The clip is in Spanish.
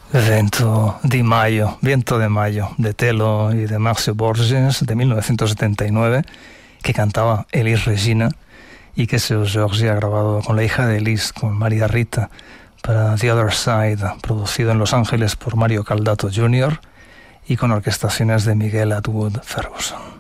Viento de Mayo, de Telo y de Maxio Borges, de 1979, que cantaba Elis Regina y que Seu Jorge ha grabado con la hija de Elis, con María Rita, para The Other Side, producido en Los Ángeles por Mario Caldato Jr. y con orquestaciones de Miguel Atwood Ferguson.